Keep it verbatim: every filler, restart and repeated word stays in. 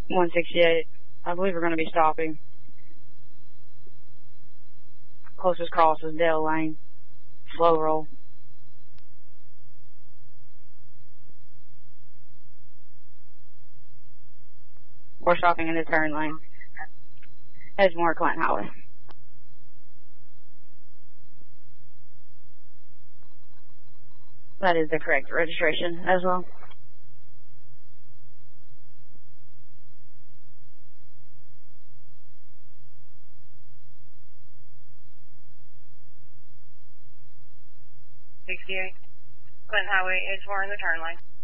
one sixty-eight. I believe we're going to be stopping. Closest cross is Dale Lane. Slow roll. We're stopping in the turn lane. Edgemore Clinton Highway. That is the correct registration as well. sixty-eight, Clinton Highway, Edgemore in the turn lane.